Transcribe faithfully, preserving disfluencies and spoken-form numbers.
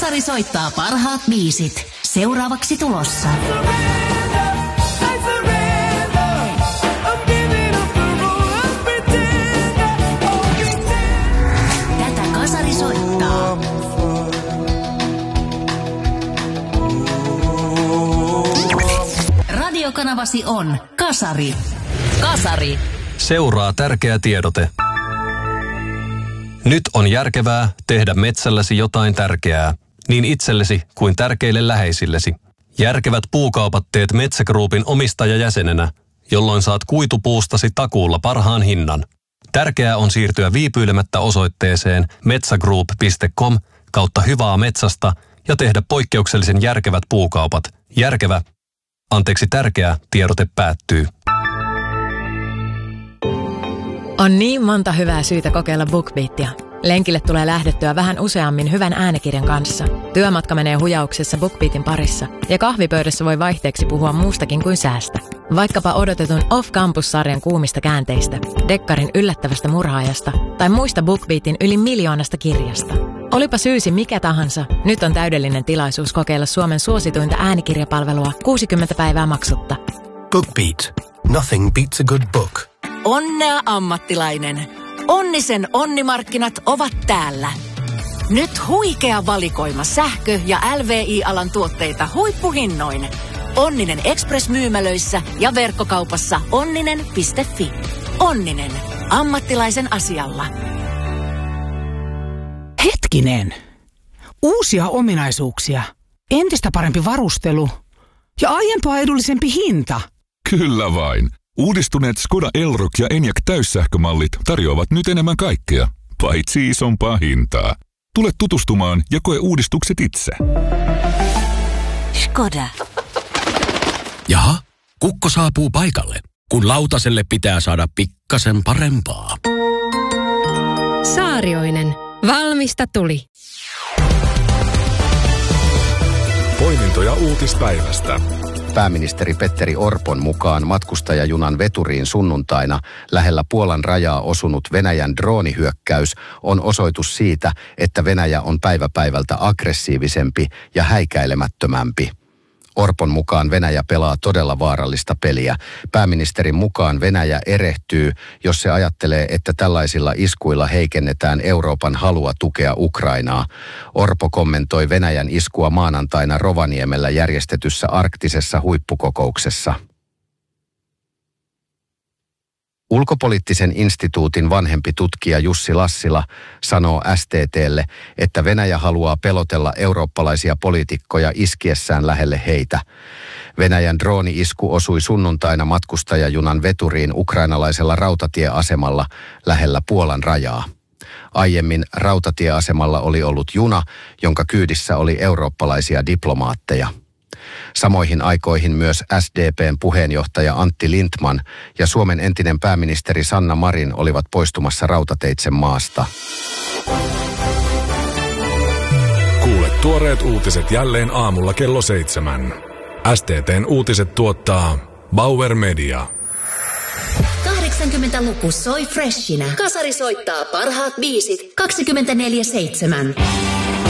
Kasari soittaa parhaat biisit. Seuraavaksi tulossa. Tätä Kasari soittaa. Radiokanavasi on Kasari. Kasari. Seuraa tärkeä tiedote. Nyt on järkevää tehdä metsälläsi jotain tärkeää, niin itsellesi kuin tärkeille läheisillesi. Järkevät puukaupat teet Metsä Groupin omistajajäsenenä, jolloin saat kuitupuustasi takuulla parhaan hinnan. Tärkeää on siirtyä viipyilemättä osoitteeseen metsägroup piste com kautta hyvää metsästä ja tehdä poikkeuksellisen järkevät puukaupat. Järkevä, anteeksi tärkeä, tiedote päättyy. On niin monta hyvää syytä kokeilla BookBeatia. Lenkille tulee lähdettyä vähän useammin hyvän äänikirjan kanssa. Työmatka menee hujauksessa BookBeatin parissa. Ja kahvipöydässä voi vaihteeksi puhua muustakin kuin säästä. Vaikkapa odotetun Off-Campus-sarjan kuumista käänteistä, dekkarin yllättävästä murhaajasta tai muista BookBeatin yli miljoonasta kirjasta. Olipa syysi mikä tahansa, nyt on täydellinen tilaisuus kokeilla Suomen suosituinta äänikirjapalvelua kuusikymmentä päivää maksutta. BookBeat. Nothing beats a good book. Onnea ammattilainen. Onnisen onnimarkkinat ovat täällä. Nyt huikea valikoima sähkö- ja L V I-alan tuotteita huippuhinnoin. Onninen Express-myymälöissä ja verkkokaupassa onninen piste fi. Onninen. Ammattilaisen asialla. Hetkinen. Uusia ominaisuuksia. Entistä parempi varustelu. Ja aiempaa edullisempi hinta. Kyllä vain. Uudistuneet Skoda Elroq ja Enyaq täyssähkömallit tarjoavat nyt enemmän kaikkea, paitsi isompaa hintaa. Tule tutustumaan ja koe uudistukset itse. Skoda. Jaha, kukko saapuu paikalle, kun lautaselle pitää saada pikkasen parempaa. Saarioinen. Valmista tuli. Poimintoja uutispäivästä. Pääministeri Petteri Orpon mukaan matkustajajunan veturiin sunnuntaina lähellä Puolan rajaa osunut Venäjän droonihyökkäys on osoitus siitä, että Venäjä on päivä päivältä aggressiivisempi ja häikäilemättömämpi. Orpon mukaan Venäjä pelaa todella vaarallista peliä. Pääministerin mukaan Venäjä erehtyy, jos se ajattelee, että tällaisilla iskuilla heikennetään Euroopan halua tukea Ukrainaa. Orpo kommentoi Venäjän iskua maanantaina Rovaniemellä järjestetyssä arktisessa huippukokouksessa. Ulkopoliittisen instituutin vanhempi tutkija Jussi Lassila sanoo S T T:lle, että Venäjä haluaa pelotella eurooppalaisia poliitikkoja iskiessään lähelle heitä. Venäjän drooni-isku osui sunnuntaina matkustajajunan veturiin ukrainalaisella rautatieasemalla lähellä Puolan rajaa. Aiemmin rautatieasemalla oli ollut juna, jonka kyydissä oli eurooppalaisia diplomaatteja. Samoihin aikoihin myös S D P:n puheenjohtaja Antti Lindtman ja Suomen entinen pääministeri Sanna Marin olivat poistumassa rautateitse maasta. Kuule tuoreet uutiset jälleen aamulla kello seitsemän. S T T:n uutiset tuottaa Bauer Media. kahdeksankymmentäluku soi freshinä. Kasari soittaa parhaat biisit kaksikymmentäneljä seitsemän.